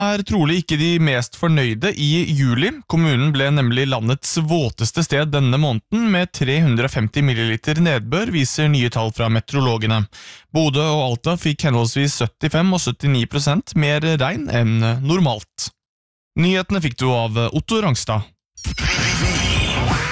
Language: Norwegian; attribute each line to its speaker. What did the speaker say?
Speaker 1: Trolig ikke de mest fornøyde i juli. Kommunen ble nemlig landets våteste sted denne måneden med 350 milliliter nedbør, viser nye tall fra meteorologene. Bodø og Alta fikk henholdsvis 75 og 79% mer regn enn normalt. Nyhetene fikk du av Otto Rangstad.